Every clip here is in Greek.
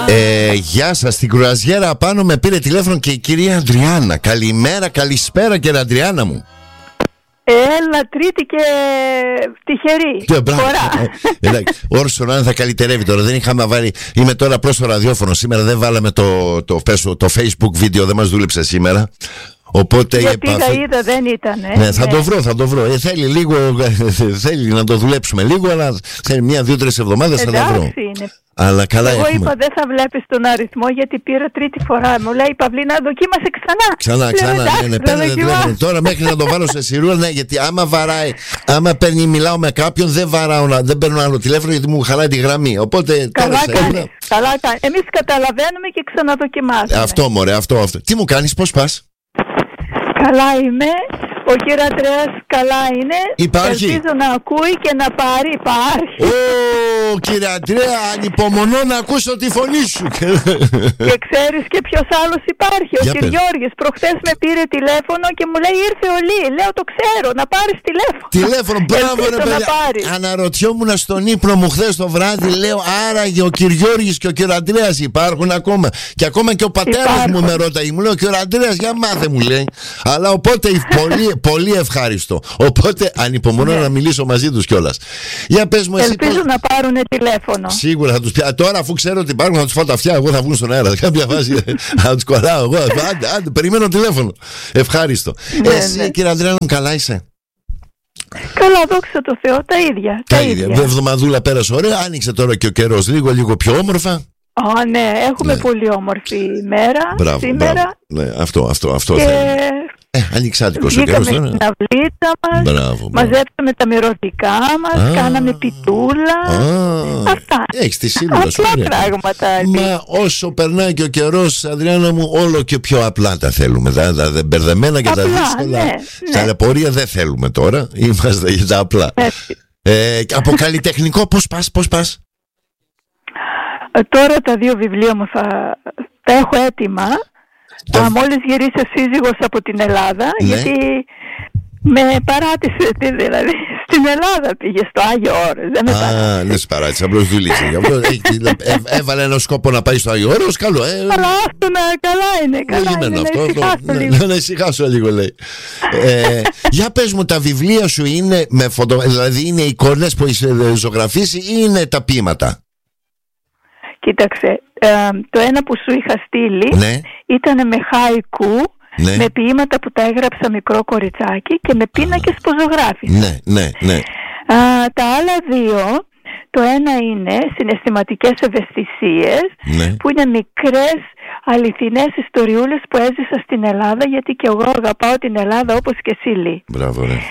Γεια σας, στην κρουαζιέρα πάνω με πήρε τηλέφωνο και η κυρία Αντριάννα. Καλημέρα, καλησπέρα κύριε Αντριάννα μου. Έλα, τρίτη και τυχερή φορά. Όρσον αν θα καλυτερεύει τώρα. Δεν είχαμε βάλει. Είμαι τώρα απλώς στο ραδιόφωνο. Σήμερα δεν βάλαμε το Facebook βίντεο, δεν μας δούλεψε σήμερα. Οπότε γιατί είδα δεν ήταν. Ναι, θα το βρω. Θέλει λίγο, θέλει να το δουλέψουμε λίγο, αλλά θέλει 1-2-3 εβδομάδες θα το βρω. Είναι. Αλλά καλά. Εγώ είπα δεν θα βλέπεις τον αριθμό γιατί πήρα τρίτη φορά. Μου λέει Παυλίνα, δοκίμασε ξανά. Ναι, τώρα μέχρι να το βάλω σε σειρούρα, ναι, γιατί άμα μιλάω με κάποιον, δεν παίρνω άλλο τηλέφωνο γιατί μου χαλάει τη γραμμή. Οπότε καλά κάνεις. Εμείς καταλαβαίνουμε και ξαναδοκιμάζουμε. Αυτό μωρέ, αυτό. Τι μου κάνεις, πώς πας? Καλά είμαι. Ο κύριος Αντρέας καλά είναι. Υπάρχει. Ελπίζω να ακούει και να πάρει. Υπάρχει. Κύριε Αντρέα, ανυπομονώ να ακούσω τη φωνή σου. Και ξέρεις και ποιος άλλος υπάρχει? Ο Κυριώργης. Προχθές με πήρε τηλέφωνο και μου λέει ήρθε ο Λί. Λέω το ξέρω, να πάρεις τηλέφωνο. Μπράβο ρε παιδιά. Αναρωτιόμουν στον ύπνο μου χθες το βράδυ. Λέω άραγε ο Κυριώργης και ο κύριος Αντρέας υπάρχουν ακόμα? Και ακόμα και ο πατέρας μου με ρώταγε. Μου λέει ο κύριος Αντρέας για μάθε μου λέει. Αλλά οπότε πολύ ευχάριστο. Οπότε ανυπομονώ να μιλήσω μαζί τους κιόλας. Για πες μου εσύ. Ελπίζω να πάρουν τηλέφωνο. Σίγουρα θα τους πιάσω. Τώρα αφού ξέρω ότι υπάρχουν θα τους φάω τα αυτιά. Εγώ θα βγουν στον αέρα. Κάποια φάση θα τους κολλάω εγώ. Άντε, περιμένω τηλέφωνο. Ευχάριστο. Εσύ κύριε Αντρέα μου καλά είσαι? Καλά, δόξα τω Θεώ, τα ίδια. Εβδομαδούλα πέρασε ωραία. Άνοιξε τώρα και ο καιρός λίγο πιο όμορφα. Ναι, έχουμε πολύ όμορφη ημέρα σήμερα. Ναι, αυτό ανοιξάτικος ο καιρός τώρα. Βγήκαμε στην αυλίτσα μας, μαζέψαμε τα μυρωδικά μας, κάναμε πιτούλα. Αυτά. Έχεις τη σύνολα σου. Απλά πράγματα. Μα όσο περνάει και ο καιρός, Αδριάννα μου, όλο και πιο απλά τα θέλουμε. Τα μπερδεμένα και τα δύσκολα. Στα λεπορία δεν θέλουμε τώρα. Είμαστε για τα απλά. Από καλλιτεχνικό πώς πας? Τώρα τα 2 βιβλία μου τα έχω έτοιμα. Μόλις γυρίσει ο σύζυγος από την Ελλάδα, γιατί με παράτησε, δηλαδή στην Ελλάδα πήγε στο Άγιο Όρος. Δεν με παράτησε. Δεν σε παράτησε, απλώς δούλησε. Έβαλε ένα σκόπο να πάει στο Άγιο Όρος, καλό. Αλλά αυτό καλά είναι. Να ησυχάσω λίγο λέει. Για πες μου, τα βιβλία σου είναι με δηλαδή είναι εικόνες που έχεις ζωγραφίσει ή είναι τα ποίηματα? Κοίταξε, το ένα που σου είχα στείλει ήταν με χάικου, με ποίηματα που τα έγραψα μικρό κοριτσάκι και με πίνακες που ζωγράφησα. Ναι. Τα άλλα 2, το ένα είναι συναισθηματικές ευαισθησίες, που είναι μικρές αληθινές ιστοριούλες που έζησα στην Ελλάδα, γιατί και εγώ αγαπάω την Ελλάδα όπως και εσύ Λί. Μπράβο ρε.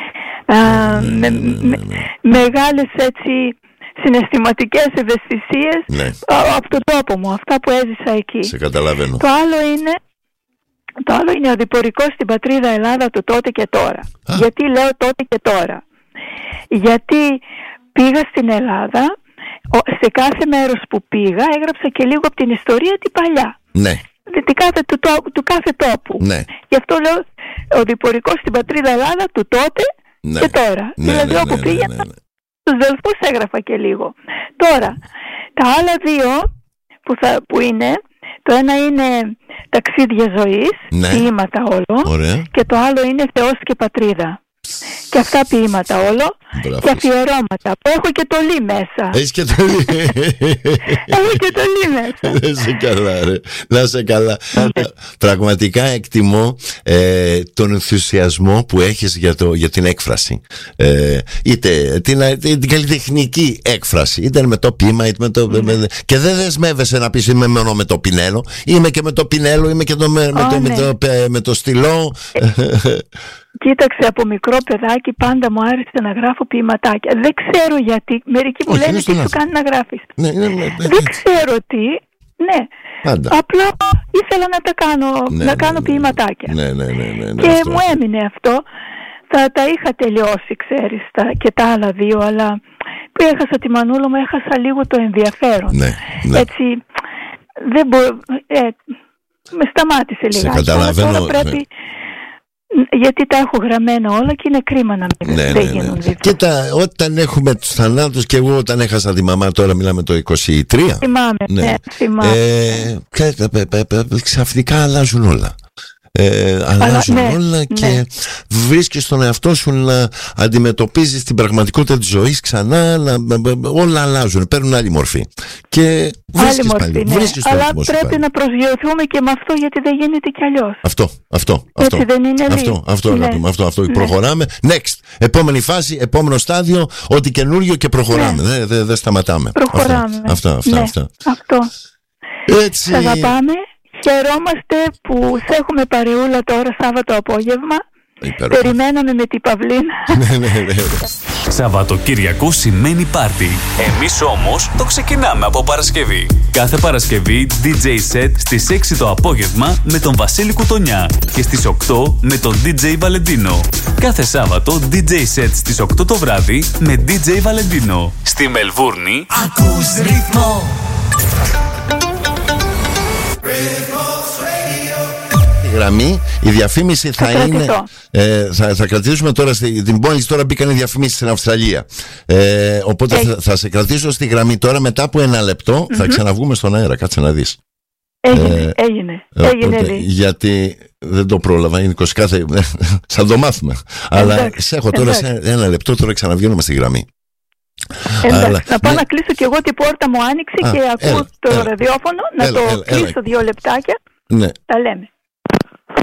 Μεγάλες έτσι συναισθηματικές ευαισθησίες από τον τόπο μου, αυτά που έζησα εκεί. Σε καταλαβαίνω. Το άλλο είναι ο διπορικός στην πατρίδα Ελλάδα του τότε και τώρα. Γιατί λέω τότε και τώρα? Γιατί πήγα στην Ελλάδα, σε κάθε μέρος που πήγα έγραψα και λίγο από την ιστορία την παλιά. Του κάθε τόπου. Γι' αυτό λέω ο διπορικός στην πατρίδα Ελλάδα του τότε και τώρα. Δηλαδή όπου πήγαινα τους Δελφούς έγραφα και λίγο. Τώρα, τα άλλα 2 που είναι, το ένα είναι ταξίδια ζωής, ποίηματα όλο, και το άλλο είναι Θεός και Πατρίδα. Και αυτά ποίηματα όλο. Και αφιερώματα που έχω και το Λί μέσα. Έχεις και το Λί? Έχω και το Λί μέσα. Να σε καλά ρε. Να σε καλά. Πραγματικά εκτιμώ τον ενθουσιασμό που έχεις για την έκφραση, είτε την καλλιτεχνική έκφραση, είτε με το ποίημα είτε με το, και δεν δεσμεύεσαι να πεις είμαι μόνο με το πινέλο. Είμαι και με το πινέλο, είμαι και με το στυλό. Κοίταξε, από μικρό παιδάκι πάντα μου άρεσε να γράφω ποιηματάκια. Δεν ξέρω γιατί. Μερικοί μου λένε τι σου κάνει να γράφεις. Δεν ξέρω τι. Απλά ήθελα να τα κάνω, να κάνω ποιηματάκια. Και μου έμεινε αυτό. Τα είχα τελειώσει, ξέρεις, και τα άλλα 2, αλλά που έχασα τη μανούλα μου, έχασα λίγο το ενδιαφέρον. Έτσι, δεν μπορώ. Με σταμάτησε λιγάκι. Τώρα πρέπει Γιατί τα έχω γραμμένα όλα και είναι κρίμα να μην δεν γίνουν βίντεο. Κοίτα, όταν έχουμε τους θανάτους, και εγώ όταν έχασα τη μαμά, τώρα μιλάμε το 23. Θυμάμαι, θυμάμαι. Ξαφνικά αλλάζουν όλα. Αλλάζουν όλα και βρίσκεις τον εαυτό σου να αντιμετωπίζεις την πραγματικότητα της ζωής ξανά, όλα αλλάζουν, παίρνουν άλλη μορφή και βρίσκεις πάλι, αλλά πρέπει να προσγειωθούμε και με αυτό, γιατί δεν γίνεται κι αλλιώς. Αυτό δεν είναι αυτό προχωράμε. Next, επόμενη φάση, επόμενο στάδιο, ό,τι καινούριο και προχωράμε, δεν σταματάμε. Προχωράμε. Αυτό. Έτσι. Σ' αγαπάμε. Χαιρόμαστε που σε έχουμε παρεούλα τώρα Σάββατο απόγευμα. Περιμέναμε με την Παυλίνα. Σαββατοκύριακο σημαίνει πάρτι. Εμείς όμως το ξεκινάμε από Παρασκευή. Κάθε Παρασκευή DJ set στις 6 το απόγευμα με τον Βασίλη Κουτονιά και στις 8 με τον DJ Βαλεντίνο. Κάθε Σάββατο DJ set στις 8 το βράδυ με DJ Βαλεντίνο. Στη Μελβούρνη ακούς ρυθμό. Γραμμή, η διαφήμιση θα είναι. Θα κρατήσουμε τώρα την πόλη. Τώρα μπήκαν οι διαφημίσεις στην Αυστραλία. Οπότε θα σε κρατήσω στη γραμμή τώρα. Μετά από 1 λεπτό θα ξαναβγούμε στον αέρα. Κάτσε να δεις. Έγινε. Γιατί δεν το πρόλαβα. Είναι 20 κάθε. Θα το μάθουμε. Αλλά σε έχω τώρα σε 1 λεπτό. Τώρα ξαναβγαίνουμε στη γραμμή. Να πάω να κλείσω κι εγώ, την πόρτα μου άνοιξε και ακούω το ραδιόφωνο. Να το κλείσω 2 λεπτάκια. Ναι. Τα λέμε.